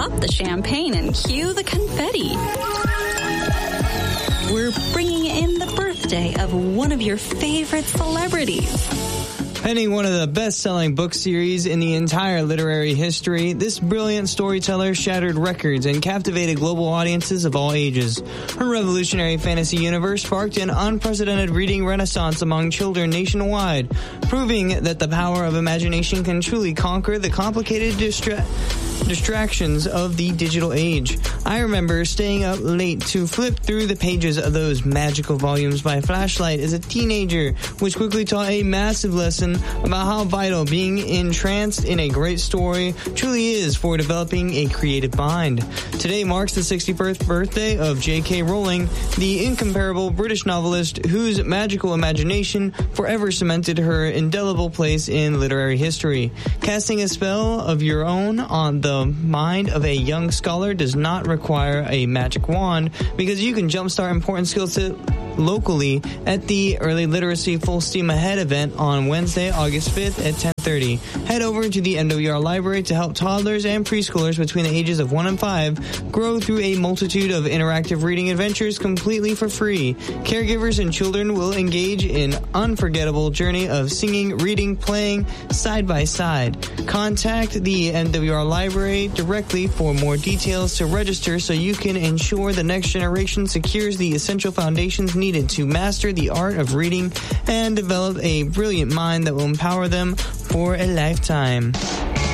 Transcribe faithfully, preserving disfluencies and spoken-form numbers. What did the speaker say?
Pop the champagne and cue the confetti. We're bringing in the birthday of one of your favorite celebrities. Penning one of the best-selling book series in the entire literary history, this brilliant storyteller shattered records and captivated global audiences of all ages. Her revolutionary fantasy universe sparked an unprecedented reading renaissance among children nationwide, proving that the power of imagination can truly conquer the complicated distra- distractions of the digital age. I remember staying up late to flip through the pages of those magical volumes by flashlight as a teenager, which quickly taught a massive lesson about how vital being entranced in a great story truly is for developing a creative mind. Today marks the sixty-first birthday of J K Rowling, the incomparable British novelist whose magical imagination forever cemented her indelible place in literary history. Casting a spell of your own on the mind of a young scholar does not require a magic wand, because you can jumpstart important skills to locally at the Early Literacy Full Steam Ahead event on Wednesday, August fifth at ten thirty. Head over to the N W R Library to help toddlers and preschoolers between the ages of one and five grow through a multitude of interactive reading adventures completely for free. Caregivers and children will engage in unforgettable journey of singing, reading, playing side by side. Contact the N W R Library directly for more details to register so you can ensure the next generation secures the essential foundations needed to master the art of reading and develop a brilliant mind that will empower them for a lifetime.